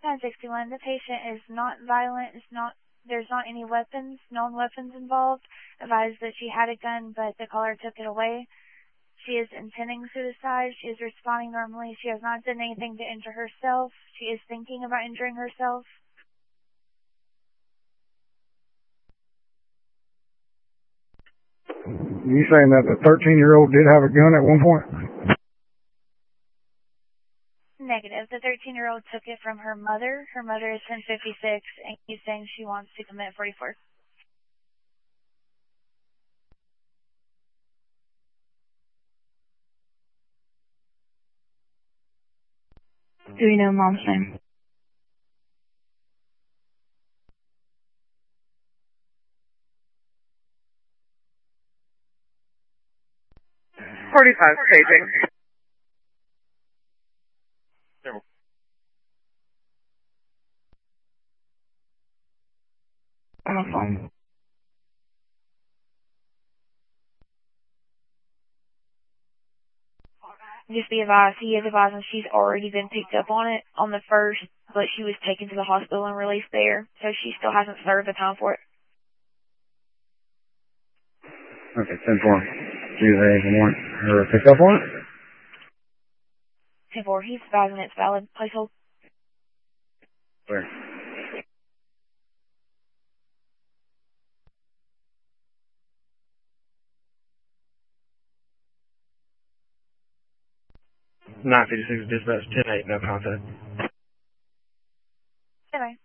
961, the patient is not violent, there's not any weapons, known weapons involved. Advised that she had a gun, but the caller took it away. She is intending suicide. She is responding normally. She has not done anything to injure herself. She is thinking about injuring herself. You saying that the 13-year-old did have a gun at one point? Negative. The 13-year-old took it from her mother. Her mother is 1056, and he's saying she wants to commit 44. Do you know mom's name? Paging. On the phone. Just be advised, he is advising she's already been picked up on it on the 1st, but she was taken to the hospital and released there, so she still hasn't served the time for it. Okay, 10-4. Do they want her to pick up on it? 10-4, he's advising it's valid. Place hold. Where? (956) dispatch 10-8, no contact. Anyway.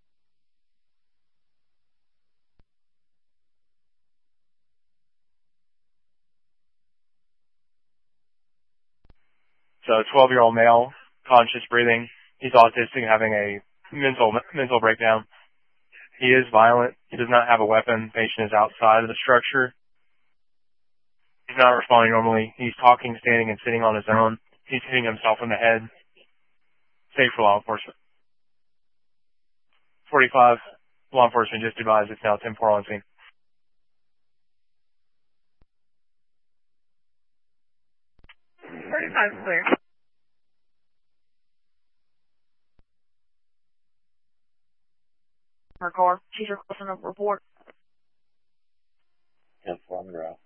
So, 12-year-old male, conscious breathing. He's autistic, having a mental breakdown. He is violent. He does not have a weapon. Patient is outside of the structure. He's not responding normally. He's talking, standing, and sitting on his own. He's hitting himself in the head. Safe for law enforcement. 45, law enforcement just advised it's now 10-4 on scene. 35 clear. Her car. She's requesting a report. 10-4 on the route.